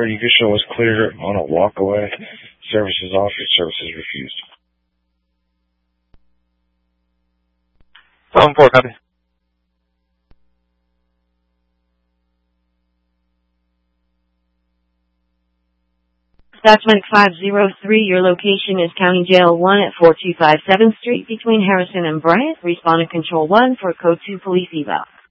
4, you can show us clear on a walk away. Services offered, services refused. 4, copy. Suspect 503, your location is County Jail 1 at 4257th Street between Harrison and Bryant. Respondent Control 1 for Code 2 Police Eval.